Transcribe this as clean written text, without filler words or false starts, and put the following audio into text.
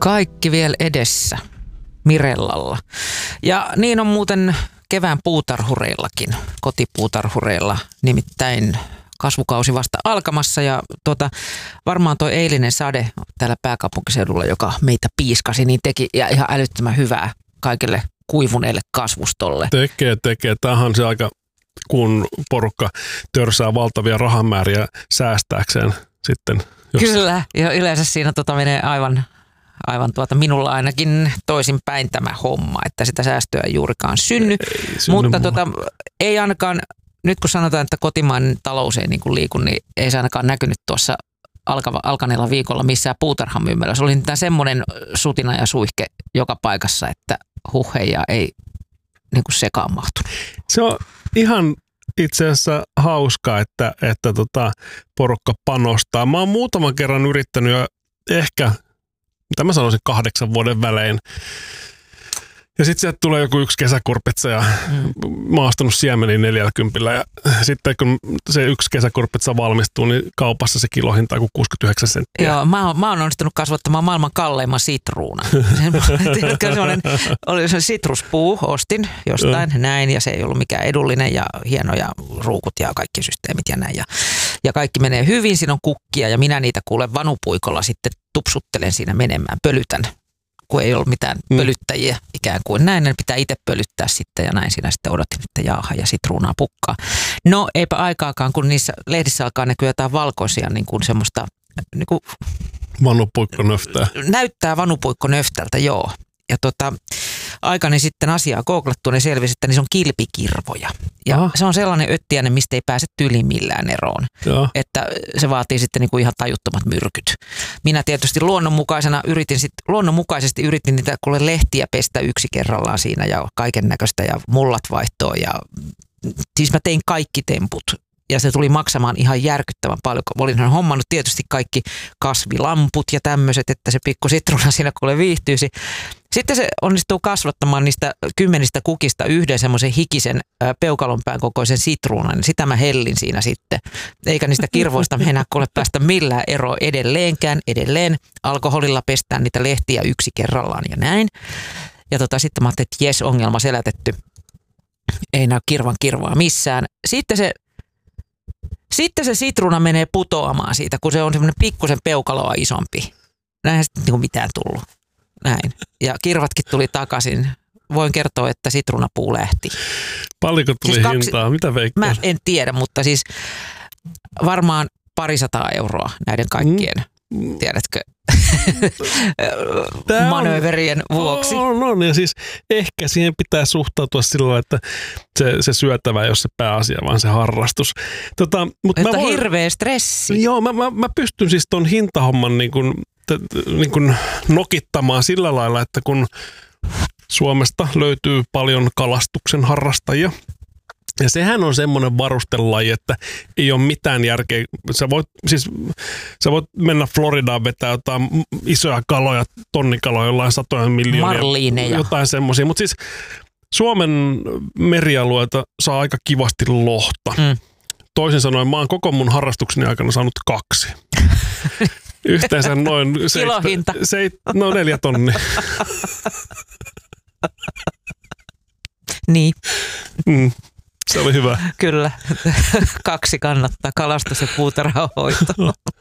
Kaikki vielä edessä Mirellalla. Ja niin on muuten kevään puutarhureillakin, kotipuutarhureilla, nimittäin kasvukausi vasta alkamassa ja varmaan toi eilinen sade täällä pääkaupunkiseudulla, joka meitä piiskasi, niin teki ja ihan älyttömän hyvää kaikille kuivuneelle kasvustolle. Tekee. Tämähän se aika, kun porukka törsää valtavia rahamääriä säästääkseen sitten. Kyllä, ja yleensä siinä menee aivan minulla ainakin toisinpäin tämä homma, että sitä säästöä ei juurikaan synny. Mutta ei ainakaan, nyt kun sanotaan, että kotimainen talous ei niin kuin liiku, niin ei se ainakaan näkynyt tuossa alkaneella viikolla missään puutarhamyymmällä. Se oli nimittäin semmoinen sutina ja suihke joka paikassa, että huhheja ei niin kuin sekaan mahtunut. Se on ihan itse asiassa hauskaa, että porukka panostaa. Mä oon muutaman kerran yrittänyt jo ehkä, mitä mä sanoisin, 8 vuoden välein. Ja sitten sieltä tulee joku yksi kesäkurpitsa ja mä oon ostanut siemeniä 40 ja sitten kun se yksi kesäkurpitsa valmistuu, niin kaupassa se kilohinta on 69 senttiä. Joo, mä oon onnistunut kasvattamaan maailman kalleimman sitruunan. Oli se sitruspuu, ostin jostain näin ja se ei ollut mikään edullinen ja hienoja ruukut ja kaikki systeemit ja näin. Ja kaikki menee hyvin, siinä on kukkia ja minä niitä kuulen vanupuikolla sitten tupsuttelen siinä menemään, pölytän. Kun ei ollut mitään pölyttäjiä ikään kuin näin, ne pitää itse pölyttää sitten ja näin siinä sitten odotin, että jaaha ja sitruunaa pukkaa. No eipä aikaakaan, kun niissä lehdissä alkaa näkyä jotain valkoisia niin kuin semmoista niin kuin vanupuikkonöftää. Näyttää vanupuikkonöftältä, joo. Ja aikani sitten asiaa googlattua, niin selvisi, että niissä on kilpikirvoja. Ja se on sellainen öttiäinen, mistä ei pääse tyli millään eroon. Ja. Että se vaatii sitten niin kuin ihan tajuttomat myrkyt. Minä tietysti luonnonmukaisesti yritin niitä lehtiä pestä yksi kerrallaan siinä ja kaiken näköistä ja mullat vaihtoa. Ja siis mä tein kaikki temput. Ja se tuli maksamaan ihan järkyttävän paljon. Olin hommannut tietysti kaikki kasvilamput ja tämmöiset, että se pikku sitruuna siinä kuule viihtyisi. Sitten se onnistuu kasvattamaan niistä 10 kukista yhden semmoisen hikisen peukalonpään kokoisen sitruunan. Sitä mä hellin siinä sitten. Eikä niistä kirvoista mennä kuule päästä millään eroa edelleenkään. Edelleen alkoholilla pestään niitä lehtiä yksi kerrallaan ja näin. Ja sitten mä ajattelin, että jes, ongelma selätetty. Ei näy kirvaa missään. Sitten se sitruuna menee putoamaan siitä, kun se on semmoinen pikkusen peukaloa isompi. Näinhän sitten niin kuin mitään tullut. Näin. Ja kirvatkin tuli takaisin. Voin kertoa, että sitruunapuu lähti. Paljonko tuli hintaa? Mitä veikkaat? Mä en tiedä, mutta siis varmaan 200 euroa näiden kaikkien. Tiedätkö? Manööverien vuoksi. No, ja siis ehkä siihen pitää suhtautua silloin, että se syötävä ei ole se pääasia, vaan se harrastus. Mutta hirveä stressi. Joo, mä pystyn siis ton hintahomman niin kuin nokittamaan sillä lailla, että kun Suomesta löytyy paljon kalastuksen harrastajia, ja sehän on semmoinen varustelaji, että ei ole mitään järkeä. Sä voit mennä Floridaan vetää jotain isoja kaloja, tonnikaloja, jollain satoja miljoonia. Marliineja. Jotain semmoisia. Mutta siis Suomen merialueita saa aika kivasti lohta. Toisin sanoen, mä oon koko mun harrastukseni aikana saanut 2. Yhteensä noin... Kilohinta. 4 tonnia. Niin. Se oli hyvä. Kyllä. 2 kannattaa, kalastus ja puutarhanhoito.